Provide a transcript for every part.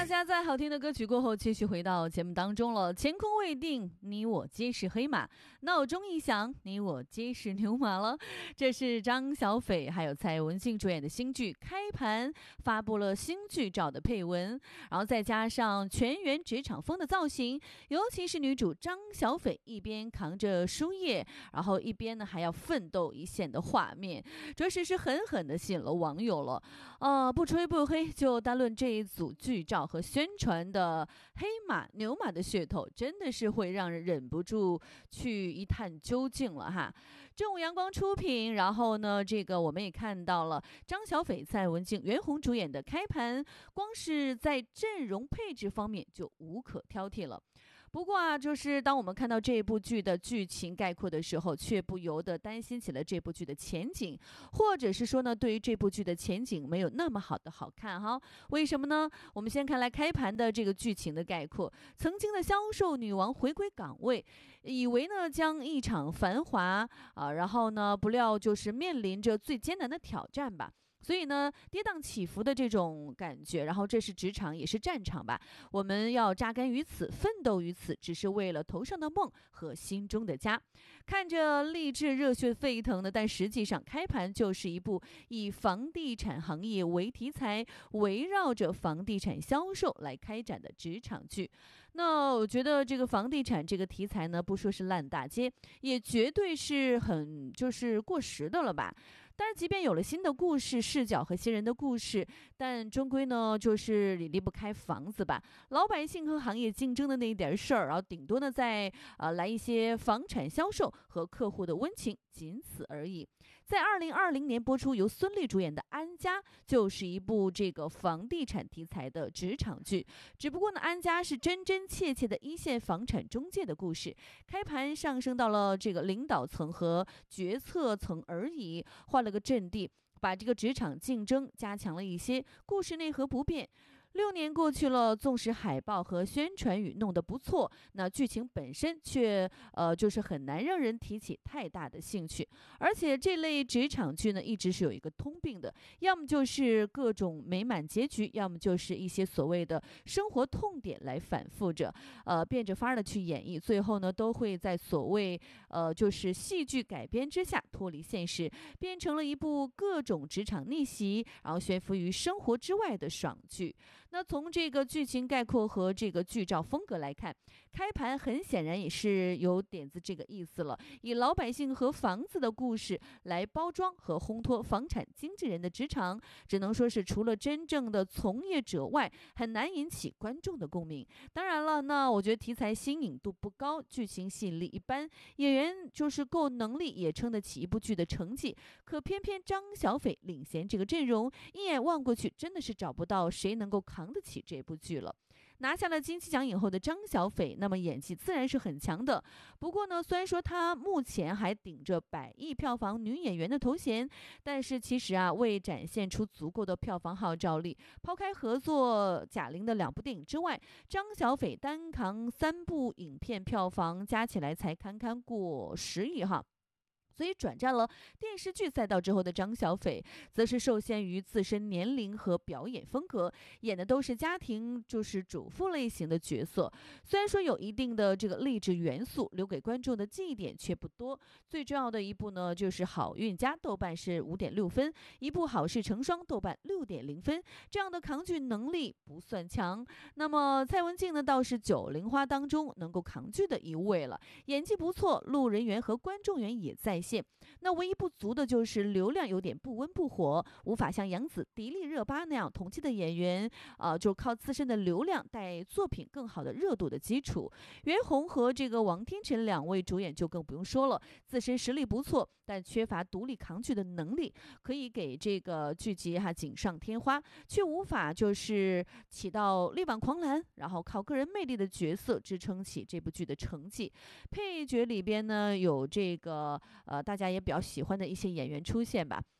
大家在好听的歌曲过后，继续回到节目当中了。乾坤未定，你我皆是黑马；闹钟一响，你我皆是牛马了。这是张小斐还有蔡文静主演的新剧《开盘》发布了新剧照的配文，然后再加上全员职场风的造型，尤其是女主张小斐一边扛着书页，然后一边呢还要奋斗一线的画面，着实是狠狠的吸引了网友了。不吹不黑，就单论这一组剧照和宣传的黑马牛马的噱头，真的是会让人忍不住去一探究竟了哈。正午阳光出品，然后呢，这个我们也看到了张小斐、蔡文静、袁弘主演的开盘，光是在阵容配置方面就无可挑剔了。不过啊，就是当我们看到这部剧的剧情概括的时候，却不由得担心起了这部剧的前景，或者是说呢，对于这部剧的前景没有那么好看哈。为什么呢？我们先看来开盘的这个剧情的概括。曾经的销售女王回归岗位，以为呢将一场繁华然后呢不料就是面临着最艰难的挑战吧。所以呢，跌宕起伏的这种感觉，然后这是职场也是战场吧，我们要扎根于此，奋斗于此，只是为了头上的梦和心中的家。看着励志热血沸腾的，但实际上开盘就是一部以房地产行业为题材，围绕着房地产销售来开展的职场剧。那我觉得这个房地产这个题材呢，不说是烂大街，也绝对是很就是过时的了吧。但是即便有了新的故事视角和新人的故事，但终归呢就是离不开房子吧，老百姓和行业竞争的那一点事儿，然后顶多呢再来一些房产销售和客户的温情，仅此而已。在2020年播出由孙俪主演的《安家》，就是一部这个房地产题材的职场剧，只不过呢安家是真真切切的一线房产中介的故事，开盘上升到了这个领导层和决策层而已，换了个阵地，把这个职场竞争加强了一些，故事内核不变。6年过去了，纵使海报和宣传语弄得不错，那剧情本身却就是很难让人提起太大的兴趣。而且这类职场剧呢，一直是有一个通病的，要么就是各种美满结局，要么就是一些所谓的生活痛点来反复着，变着法儿的去演绎，最后呢都会在所谓就是戏剧改编之下脱离现实，变成了一部各种职场逆袭，然后悬浮于生活之外的爽剧。那从这个剧情概括和这个剧照风格来看，开盘很显然也是有点子这个意思了，以老百姓和房子的故事来包装和烘托房产经纪人的职场，只能说是除了真正的从业者外，很难引起观众的共鸣。当然了，那我觉得题材新颖度不高，剧情吸引力一般，演员就是够能力也撑得起一部剧的成绩，可偏偏张小斐领衔这个阵容，一眼望过去真的是找不到谁能够扛得起这部剧了。拿下了金鸡奖影后的张小斐，那么演技自然是很强的。不过呢，虽然说她目前还顶着100亿票房女演员的头衔，但是其实未展现出足够的票房号召力。抛开合作贾玲的2部电影之外，张小斐单扛3部影片票房加起来才堪堪过10亿哈。所以转战了电视剧赛道之后的张小斐，则是受限于自身年龄和表演风格，演的都是家庭就是主妇类型的角色。虽然说有一定的这个励志元素，留给观众的记忆点却不多。最重要的一部呢，就是《好运家》，豆瓣是5.6分；一部《好事成双》，豆瓣6.0分。这样的抗拒能力不算强。那么蔡文静呢，倒是90花当中能够抗拒的一位了，演技不错，路人缘和观众缘也在线。那唯一不足的就是流量有点不温不火，无法像杨紫、迪丽热巴那样同期的演员就靠自身的流量带作品更好的热度的基础。袁弘和这个王天辰2位主演就更不用说了，自身实力不错，但缺乏独立抗拒的能力，可以给这个剧集锦上添花，却无法就是起到力挽狂澜，然后靠个人魅力的角色支撑起这部剧的成绩。配角里边呢有这个大家也比较喜欢的一些演员出现吧。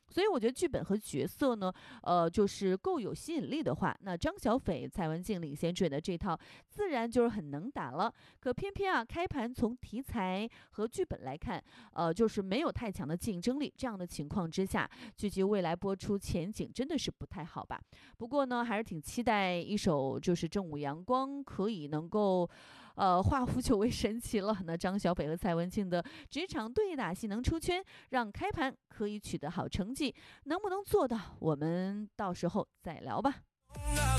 所以我觉得剧本和角色呢，就是够有吸引力的话，那张小斐、蔡文静领衔主演的这套，自然就是很能打了。可偏偏啊，开盘从题材和剧本来看，就是没有太强的竞争力。这样的情况之下，剧集未来播出前景真的是不太好吧？不过呢，还是挺期待一首就是正午阳光可以能够。化腐朽为神奇了。那张小斐和蔡文静的职场对打戏能出圈，让开盘可以取得好成绩，能不能做到，我们到时候再聊吧。